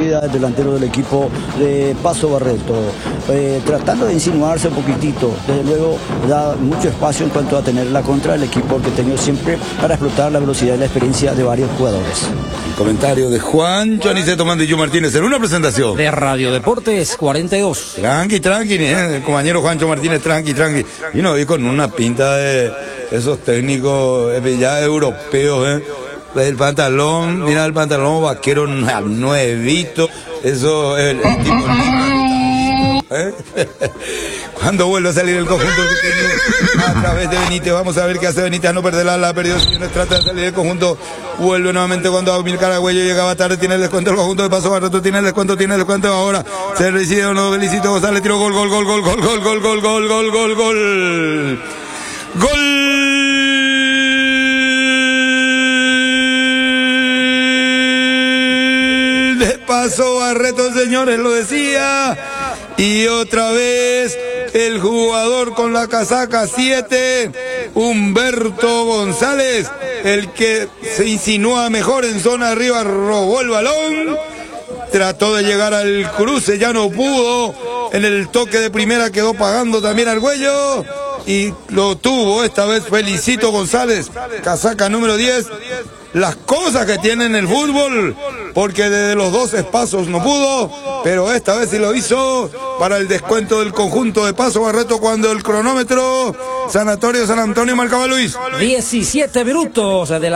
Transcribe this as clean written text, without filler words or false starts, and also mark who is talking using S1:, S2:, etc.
S1: salida del delantero del equipo de Paso Barreto, tratando de insinuarse un poquitito. Desde luego da mucho espacio en cuanto a tener la contra del equipo porteño siempre para explotar la velocidad y la experiencia de varios jugadores.
S2: Comentario de Juan Choniceto Mandillo Martínez en una presentación
S3: de Radio Deportes 42.
S2: Tranqui, el compañero Juancho Martínez, tranqui. Y no, y con una pinta de esos técnicos ya europeos, el pantalón, mira el pantalón vaquero nuevito, eso el tipo Cuando vuelve a salir el conjunto pequeño a través de Benítez, vamos a ver qué hace Benítez, a no perder la perdió, Siones trata de salir el conjunto, vuelve nuevamente cuando Amir Caragüello llegaba tarde, tiene el descuento el conjunto de Paso Barreto, tiene el descuento ahora, se recibe o no, Belicito González, tiró gol, de Paso Barreto, señores, lo decía. Y otra vez el jugador con la casaca 7, Humberto González, el que se insinúa mejor en zona arriba, robó el balón, trató de llegar al cruce, ya no pudo, en el toque de primera quedó pagando también al Güello, y lo tuvo esta vez Felicito González, casaca número 10, las cosas que tiene en el fútbol, porque desde los 12 pasos no pudo, pero esta vez sí lo hizo para el descuento del conjunto de Paso Barreto cuando el cronómetro Sanatorio San Antonio marcaba Luis.
S3: 17 minutos de la